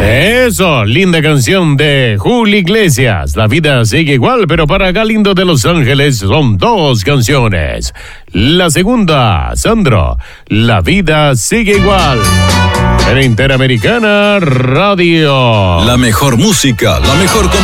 Eso, linda canción de Julio Iglesias. La vida sigue igual, pero para Galindo de Los Ángeles son dos canciones. La segunda, Sandro, La vida sigue igual. En Interamericana Radio. La mejor música, la mejor